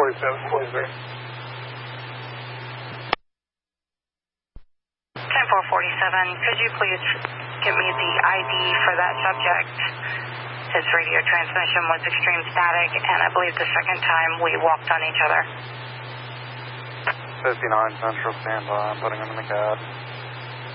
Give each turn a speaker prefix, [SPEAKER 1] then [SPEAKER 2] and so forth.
[SPEAKER 1] 1047, closer.
[SPEAKER 2] 10-447, could you please give me the ID for that subject? His radio transmission was extreme static, and I believe the second time we walked on each other.
[SPEAKER 3] 59 Central, standby. I'm putting him in the cab.